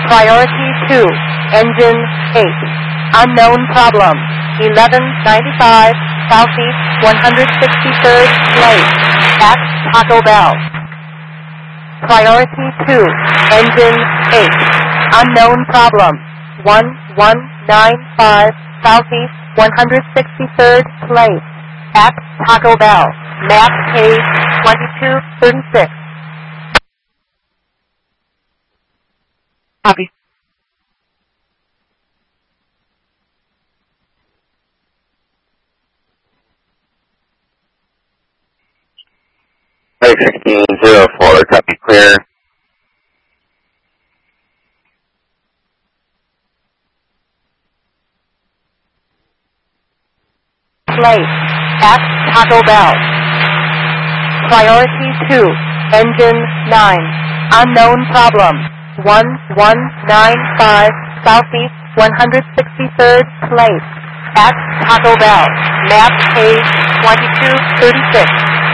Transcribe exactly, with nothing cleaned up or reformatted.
Priority two, engine eight. Unknown problem. eleven ninety-five Southeast one hundred sixty-third Place at Taco Bell. Priority two, engine eight. Unknown problem. one one nine five Southeast one hundred sixty-third Place at Taco Bell. Map page twenty-two thirty-six. Copy. sixteen zero four, copy clear. Place at Taco Bell. Priority two, engine nine. Unknown problem. one one nine five Southeast one hundred sixty-third Place at Taco Bell. Map page twenty-two thirty-six.